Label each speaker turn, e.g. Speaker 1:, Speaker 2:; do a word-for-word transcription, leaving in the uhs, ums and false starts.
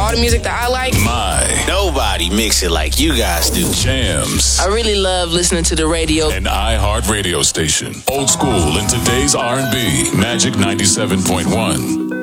Speaker 1: all the music that I like.
Speaker 2: My.
Speaker 3: Nobody mix it like you guys do.
Speaker 2: Jams.
Speaker 1: I really love listening to the radio.
Speaker 2: An iHeart radio station. Old school in today's R and B. Magic ninety-seven point one.